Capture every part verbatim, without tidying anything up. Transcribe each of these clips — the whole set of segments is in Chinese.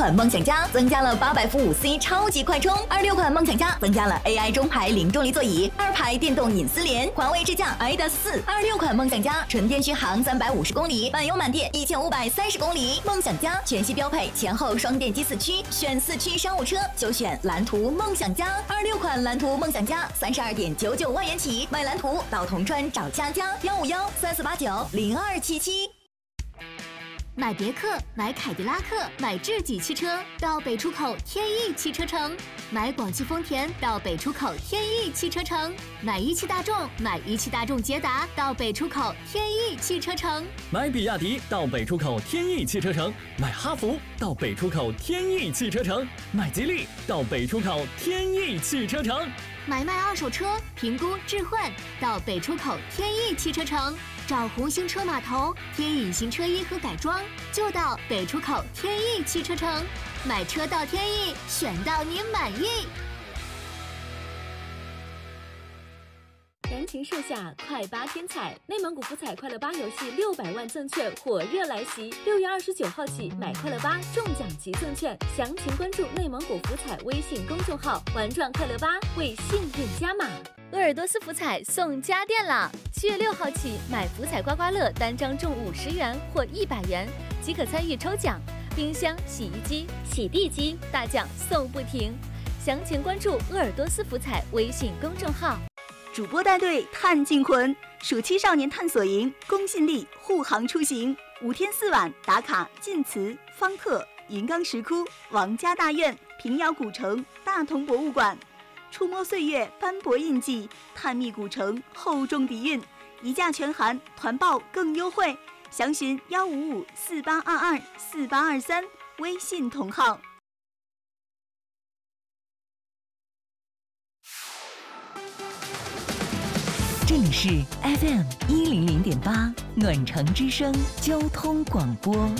款梦想家增加了八百伏五 C 超级快充，二六款梦想家增加了 A I 中排零重力座椅，二排电动隐私帘，环卫支架 I D A S 四。二六款梦想家纯电续航三百五十公里，满油满电一千五百三十公里。梦想家全系标配前后双电机四驱，选四驱商务车就选蓝图梦想家。二六款蓝图梦想家三十二点九九万元起，买蓝图到铜川找佳佳，幺五幺三四八九零二七七。 买别克、买凯迪拉克、买智己汽车到北出口天翼汽车城；买广汽丰田到北出口天翼汽车城；买一汽大众、买一汽大众捷达到北出口天翼汽车城； 买比亚迪到北出口天翼汽车城；买哈弗到北出口天翼汽车城；买吉利到北出口天翼汽车城； 买卖二手车、评估置换到北出口天翼汽车城。找红星车码头添隐形车衣和改装，就到北出口天翼汽车城。买车到天翼，选到你满意。 燃情盛夏，快八天彩！内蒙古福彩快乐八游戏六百万赠券火热来袭，六月二十九号起买快乐八中奖即赠券，详情关注内蒙古福彩微信公众号，玩转快乐八，为幸运加码。 鄂尔多斯福彩送家电啦！七月六号起，买福彩刮刮乐单张中五十元或一百元，即可参与抽奖。冰箱、洗衣机、洗地机大奖送不停。详情关注鄂尔多斯福彩微信公众号。 主播带队探净魂，暑期少年探索营，公信力护航出行，五天四晚打卡晋祠、方特、云冈石窟、王家大院、平遥古城、大同博物馆，触摸岁月斑驳印记，探秘古城厚重底蕴，一价全含，团报更优惠，详询幺五五四八二二四八二三微信同号。 这里是 F M 一零零点八暖城之声交通广播。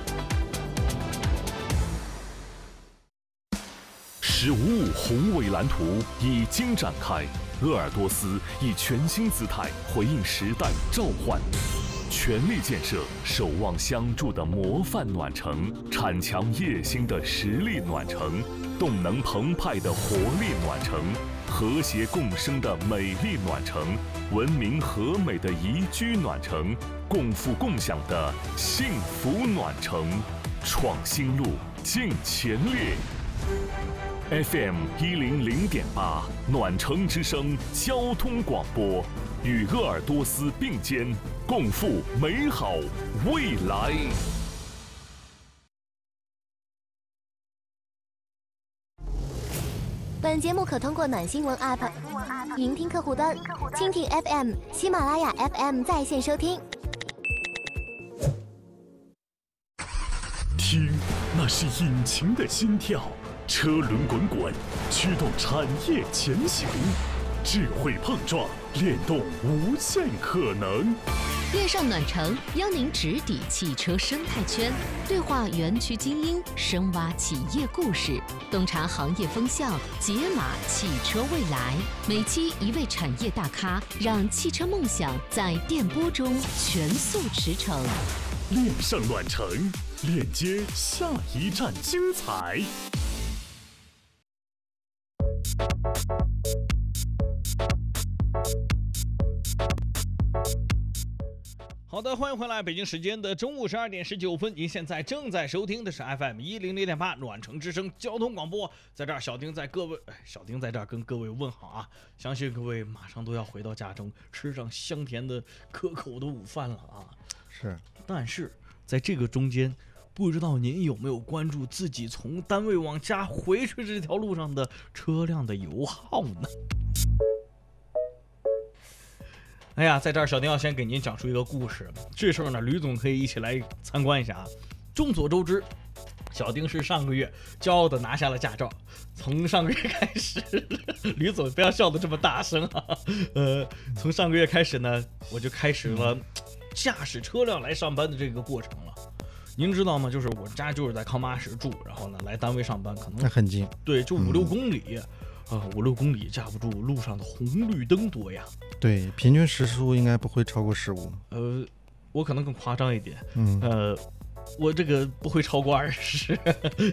十五五宏伟蓝图已经展开，鄂尔多斯以全新姿态回应时代召唤，全力建设守望相助的模范暖城，铲强业兴的实力暖城，动能澎湃的活力暖城，和谐共生的美丽暖城，文明和美的宜居暖城，共富共享的幸福暖城，创新路，进前列。F M 一零零点八暖城之声交通广播，与鄂尔多斯并肩，共赴美好未来。 本节目可通过暖新闻 App、云听客户端、蜻蜓 F M、喜马拉雅 F M 在线收听。 听，那是引擎的心跳，车轮滚滚，驱动产业前行，智慧碰撞，联动无限可能。 恋上暖城邀您直抵汽车生态圈，对话园区精英，深挖企业故事，洞察行业风向，解码汽车未来。每期一位产业大咖，让汽车梦想在电波中全速驰骋。 恋上暖城，链接下一站精彩。 好的，欢迎回来！北京时间的中午十二点十九分，您现在正在收听的是 F M 一零零点八暖城之声交通广播。在这儿，小丁在各位，小丁在这儿跟各位问好啊！相信各位马上都要回到家中，吃上香甜的可口的午饭了啊！ 是， 但是在这个中间，不知道您有没有关注自己从单位往家回去这条路上的车辆的油耗呢？哎呀，在这儿小丁要先给您讲述一个故事，这事儿呢，吕总可以一起来参观一下啊。众所周知，小丁是上个月骄傲的拿下了驾照，从上个月开始，吕总不要笑得这么大声啊。呃，从上个月开始呢，我就开始了驾驶车辆来上班的这个过程了。您知道吗？就是我家就是在康巴什住，然后呢来单位上班，可能那很近， 对，就五六公里。嗯啊，五六公里架不住路上的红绿灯多呀。 对，平均时速应该不会超过十五。 呃，我可能更夸张一点， 嗯， 呃，我这个不会超过二十，